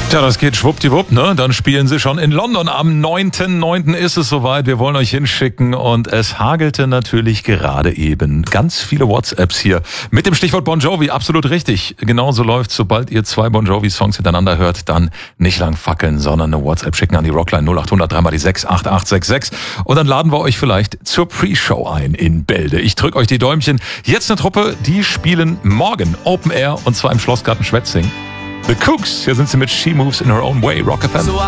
Tja, das geht schwuppdiwupp, ne? Dann spielen sie schon in London. Am 9.9. ist es soweit. Wir wollen euch hinschicken und es hagelte natürlich gerade eben ganz viele WhatsApps hier mit dem Stichwort Bon Jovi. Absolut richtig. Genauso läuft, sobald ihr 2 Bon Jovi-Songs hintereinander hört, dann nicht lang fackeln, sondern eine WhatsApp schicken an die Rockline 0800 3 mal die 6 8866 und dann laden wir euch vielleicht zur Pre-Show ein in Bälde. Ich drück euch die Däumchen. Jetzt eine Truppe, die spielen morgen Open Air und zwar im Schlossgarten Schwetzing. The Cooks, hier sind sie mit She Moves in Her Own Way, Rock FM.